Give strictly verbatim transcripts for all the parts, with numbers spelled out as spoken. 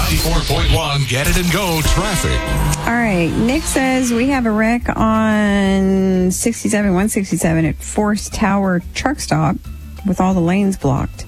ninety-four point one, Get It and Go traffic. All right. Nick says we have a wreck on sixty-seven, one sixty-seven at Forest Tower truck stop with all the lanes blocked.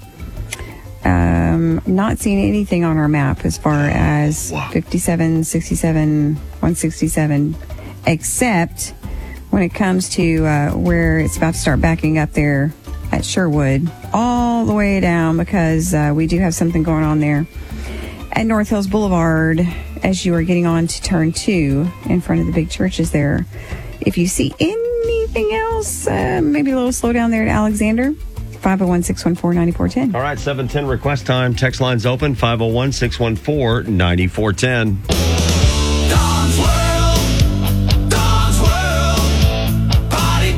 Um, not seeing anything on our map as far as fifty-seven, sixty-seven, one sixty-seven, except when it comes to uh, where it's about to start backing up there at Sherwood, all the way down, because uh, we do have something going on there at North Hills Boulevard as you are getting on to turn two in front of the big churches there. If you see anything else, uh, maybe a little slowdown there at Alexander, five oh one, six one four, nine four one oh. All right, seven ten request time. Text line's open, five oh one, six one four, nine four one oh. Don's World, Don's World, party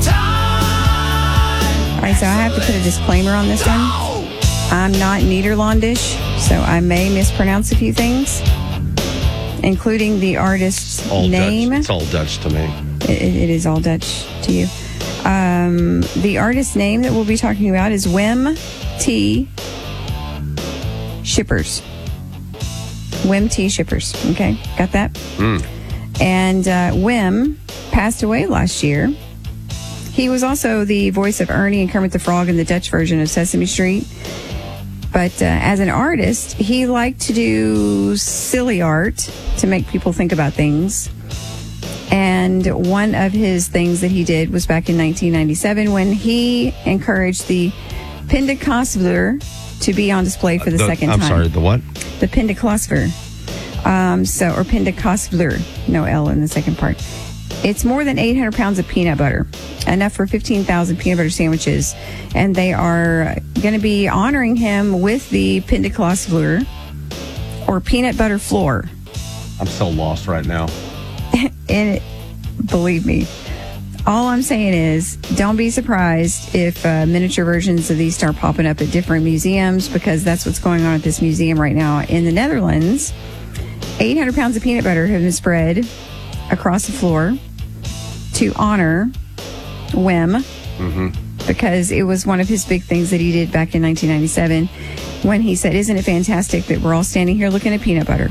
time. All right, so I have to put a disclaimer on this one. I'm not Nederlandish, so I may mispronounce a few things, including the artist's All name. Dutch. It's all Dutch to me. It, it is all Dutch to you. Um, the artist's name that we'll be talking about is Wim T. Shippers. Wim T. Shippers. Okay, got that? Mm. And uh, Wim passed away last year. He was also the voice of Ernie and Kermit the Frog in the Dutch version of Sesame Street. But uh, as an artist, he liked to do silly art to make people think about things. And one of his things that he did was back in nineteen ninety-seven when he encouraged the Pindaklosver to be on display for the, the second I'm time. I'm sorry, the what? The Pindaklosver. Um, so, or Pindaklosver. No L in the second part. It's more than eight hundred pounds of peanut butter, enough for fifteen thousand peanut butter sandwiches. And they are going to be honoring him with the Pindaklosver, or peanut butter floor. I'm so lost right now. And it, believe me, all I'm saying is don't be surprised if uh, miniature versions of these start popping up at different museums, because that's what's going on at this museum right now in the Netherlands. eight hundred pounds of peanut butter have been spread across the floor to honor Wim, Mm-hmm. because it was one of his big things that he did back in nineteen ninety-seven when he said, "Isn't it fantastic that we're all standing here looking at peanut butter?"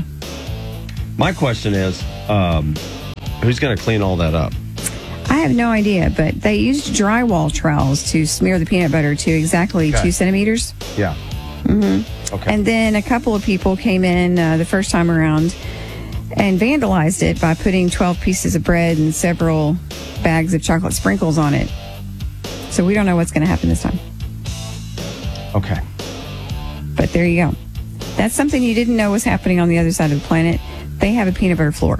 My question is, um, who's going to clean all that up? I have no idea, but they used drywall trowels to smear the peanut butter to exactly Okay. two centimeters. Yeah. Mm-hmm. Okay. And then a couple of people came in uh, the first time around and vandalized it by putting twelve pieces of bread and several bags of chocolate sprinkles on it. So we don't know what's going to happen this time. Okay. But there you go. That's something you didn't know was happening on the other side of the planet. They have a peanut butter floor.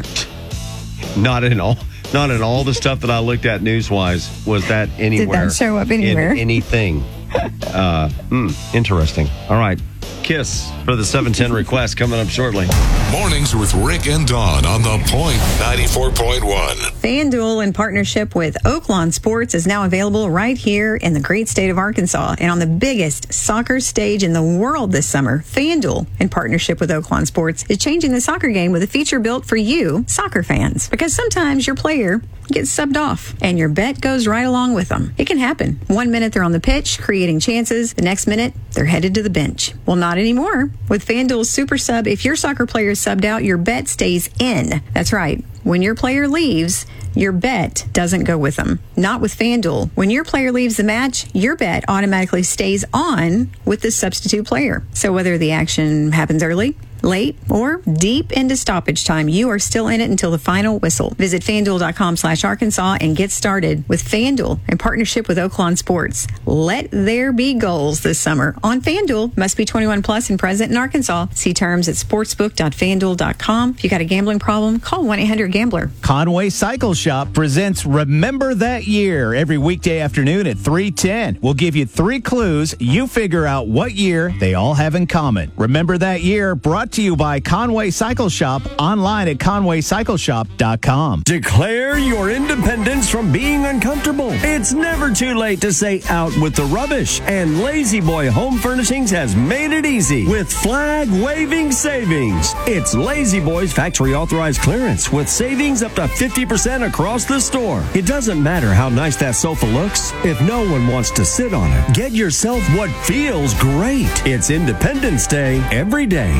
Not in all, not in all the stuff that I looked at news-wise was that anywhere. Did that show up anywhere? In anything. uh, mm, interesting. All right. Kiss for the seven ten request coming up shortly. Mornings with Rick and Dawn on the Point ninety-four point one. FanDuel, in partnership with Oaklawn Sports, is now available right here in the great state of Arkansas and on the biggest soccer stage in the world this summer. FanDuel, in partnership with Oaklawn Sports, is changing the soccer game with a feature built for you, soccer fans. Because sometimes your player gets subbed off and your bet goes right along with them. It can happen. One minute they're on the pitch, creating chances. The next minute, they're headed to the bench. Well, not anymore. With FanDuel's Super Sub, if your soccer player is subbed out, your bet stays in. That's right. When your player leaves, your bet doesn't go with them. Not with FanDuel. When your player leaves the match, your bet automatically stays on with the substitute player. So whether the action happens early, late, or deep into stoppage time, you are still in it until the final whistle. Visit FanDuel.com slash Arkansas and get started with FanDuel in partnership with Oaklawn Sports. Let there be goals this summer on FanDuel. Must be twenty-one plus and present in Arkansas. See terms at sportsbook dot fan duel dot com. If you got a gambling problem, call one eight hundred gambler. Conway Cycle Shop presents Remember That Year every weekday afternoon at three ten. We'll give you three clues. You figure out what year they all have in common. Remember That Year, brought to you by Conway Cycle Shop, online at conway cycle shop dot com. Declare your independence from being uncomfortable. It's never too late to say out with the rubbish, and Lazy Boy Home Furnishings has made it easy with flag-waving savings. It's Lazy Boy's factory authorized clearance with savings up to fifty percent across the store. It doesn't matter how nice that sofa looks if no one wants to sit on it. Get yourself what feels great. It's Independence Day every day at Lazy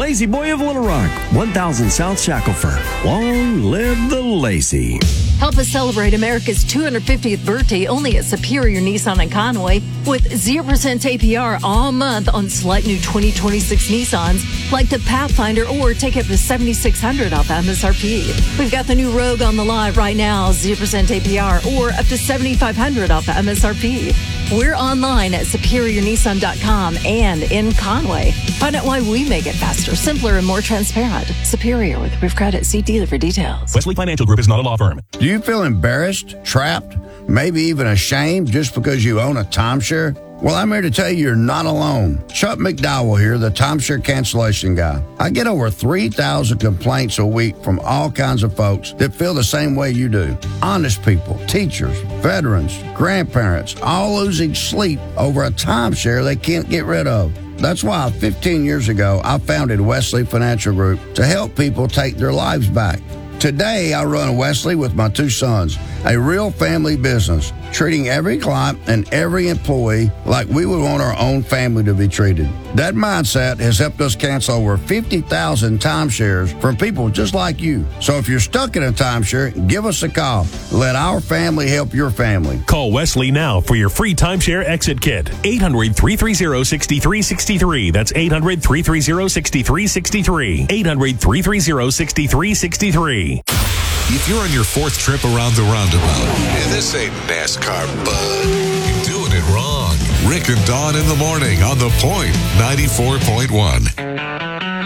Lazy Boy of Little Rock, one thousand South Shackelford. Long live the Lazy. Help us celebrate America's two hundred fiftieth birthday only at Superior Nissan in Conway with zero percent A P R all month on select new twenty twenty-six Nissans like the Pathfinder, or take up to seven thousand six hundred dollars off M S R P. We've got the new Rogue on the lot right now, zero percent A P R or up to seven thousand five hundred dollars off M S R P. We're online at superior nissan dot com and in Conway. Find out why we make it faster, simpler, and more transparent. Superior with approved credit. See dealer for details. Wesley Financial Group is not a law firm. Do you feel embarrassed, trapped, maybe even ashamed just because you own a timeshare? Well, I'm here to tell you you're not alone. Chuck McDowell here, the timeshare cancellation guy. I get over three thousand complaints a week from all kinds of folks that feel the same way you do. Honest people, teachers, veterans, grandparents, all losing sleep over a timeshare they can't get rid of. That's why fifteen years ago, I founded Wesley Financial Group to help people take their lives back. Today, I run Wesley with my two sons, a real family business, treating every client and every employee like we would want our own family to be treated. That mindset has helped us cancel over fifty thousand timeshares from people just like you. So if you're stuck in a timeshare, give us a call. Let our family help your family. Call Wesley now for your free timeshare exit kit. eight hundred, three three zero, six three six three. That's eight hundred, three three zero, six three six three. eight hundred, three three zero, six three six three. If you're on your fourth trip around the roundabout, and this ain't NASCAR, bud, you're doing it wrong. Rick and Dawn in the morning on The Point ninety-four point one.